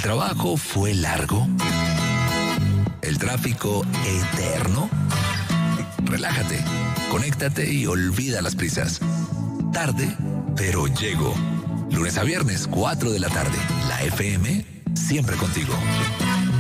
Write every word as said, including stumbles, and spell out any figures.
trabajo fue largo? ¿El tráfico eterno? Relájate, conéctate y olvida las prisas. Tarde, pero llego. Lunes a viernes, cuatro de la tarde. La F M, siempre contigo.